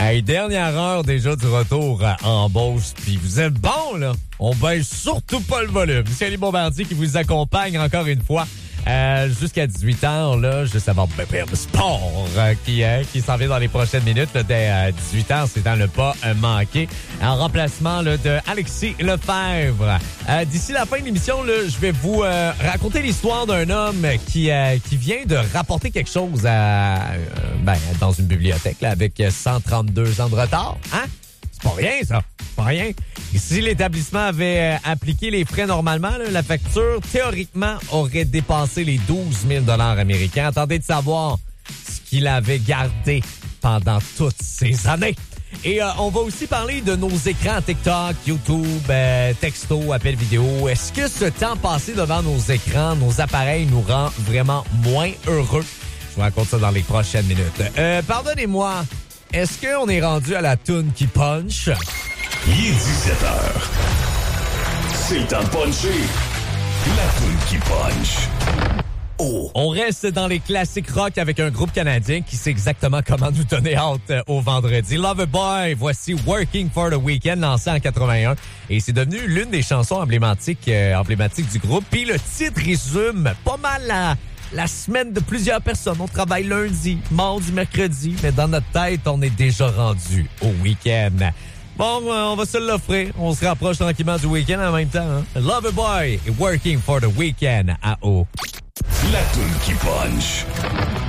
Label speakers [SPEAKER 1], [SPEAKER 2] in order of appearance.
[SPEAKER 1] Hey, dernière heure déjà du retour en Beauce, puis vous êtes bon, là. On baisse surtout pas le volume. C'est Ali Bombardier qui vous accompagne encore une fois jusqu'à 18h, là, juste avant BPM Sport qui s'en vient dans les prochaines minutes. Là, dès 18h, c'est dans le pas manqué. En remplacement là, de Alexis Lefebvre. D'ici la fin de l'émission, là, je vais vous raconter l'histoire d'un homme qui vient de rapporter quelque chose dans une bibliothèque là, avec 132 ans de retard. Hein? C'est pas rien, ça. C'est pas rien. Et si l'établissement avait appliqué les frais normalement, là, la facture, théoriquement, aurait dépassé les 12 000 $ américains. Attendez de savoir ce qu'il avait gardé pendant toutes ces années. Et on va aussi parler de nos écrans TikTok, YouTube, texto, appels vidéo. Est-ce que ce temps passé devant nos écrans, nos appareils nous rend vraiment moins heureux? Je vous raconte ça dans les prochaines minutes. Pardonnez-moi. Est-ce qu'on est rendu à la toune qui punch?
[SPEAKER 2] Il est 17h. C'est le temps de puncher. La toune qui punch. Oh.
[SPEAKER 1] On reste dans les classiques rock avec un groupe canadien qui sait exactement comment nous donner hâte au vendredi. Loverboy, voici Working for the Weekend, lancé en 81. Et c'est devenu l'une des chansons emblématiques du groupe. Puis le titre résume pas mal la semaine de plusieurs personnes. On travaille lundi, mardi, mercredi, mais dans notre tête, on est déjà rendu au week-end. Bon, on va se l'offrir. On se rapproche tranquillement du week-end en même temps. Hein? Loverboy et Working for the Weekend à O.
[SPEAKER 2] La toune qui punch.